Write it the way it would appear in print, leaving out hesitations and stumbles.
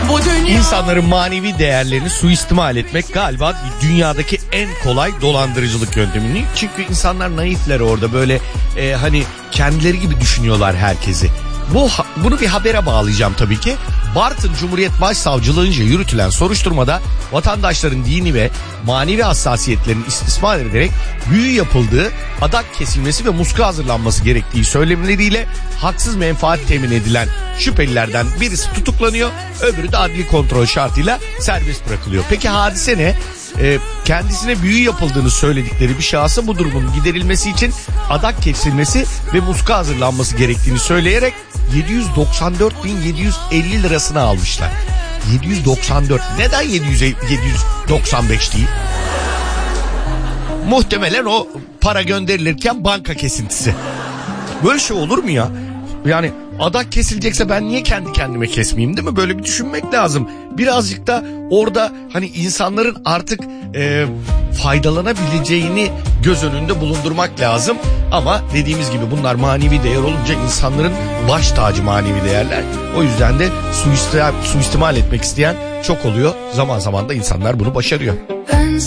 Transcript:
bu dünya. İnsanların manevi değerlerini suistimal etmek galiba dünyadaki en kolay dolandırıcılık yöntemi. Çünkü insanlar naifler orada, böyle hani kendileri gibi düşünüyorlar herkesi. Bunu bir habere bağlayacağım tabii ki. Bartın Cumhuriyet Başsavcılığınca yürütülen soruşturmada vatandaşların dini ve manevi hassasiyetlerini istismar ederek büyü yapıldığı, adak kesilmesi ve muska hazırlanması gerektiği söylemleriyle haksız menfaat temin edilen şüphelilerden birisi tutuklanıyor, öbürü de adli kontrol şartıyla serbest bırakılıyor. Peki hadise ne? Kendisine büyü yapıldığını söyledikleri bir şahsa bu durumun giderilmesi için adak kesilmesi ve muska hazırlanması gerektiğini söyleyerek 794.750 lirasını almışlar. 794. Neden 795 değil? Muhtemelen o para gönderilirken banka kesintisi. Böyle şey olur mu ya? Yani adak kesilecekse ben niye kendi kendime kesmeyeyim, değil mi? Böyle bir düşünmek lazım. Birazcık da orada hani insanların artık faydalanabileceğini göz önünde bulundurmak lazım. Ama dediğimiz gibi bunlar manevi değer olunca insanların baş tacı manevi değerler. O yüzden de suistimal etmek isteyen çok oluyor. Zaman zaman da insanlar bunu başarıyor.